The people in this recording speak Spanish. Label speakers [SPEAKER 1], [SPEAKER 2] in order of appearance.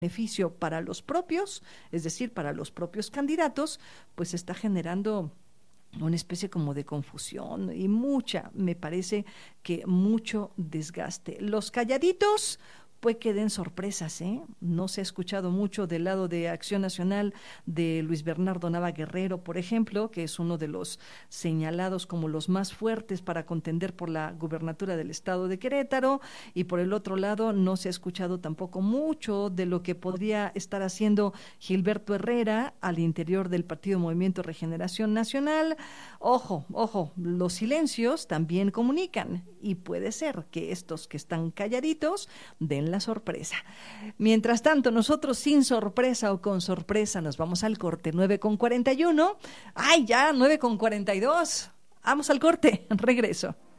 [SPEAKER 1] beneficio para los propios, es decir, para los propios candidatos, pues está generando una especie como de confusión y me parece que mucho desgaste. Los calladitos, pues que den sorpresas, ¿eh? No se ha escuchado mucho del lado de Acción Nacional de Luis Bernardo Nava Guerrero, por ejemplo, que es uno de los señalados como los más fuertes para contender por la gubernatura del estado de Querétaro, y por el otro lado no se ha escuchado tampoco mucho de lo que podría estar haciendo Gilberto Herrera al interior del Partido Movimiento Regeneración Nacional. Ojo, los silencios también comunican y puede ser que estos que están calladitos den la sorpresa. Mientras tanto, nosotros sin sorpresa o con sorpresa nos vamos al corte. 9:41. ¡Ay, ya! 9:42. Vamos al corte. Regreso.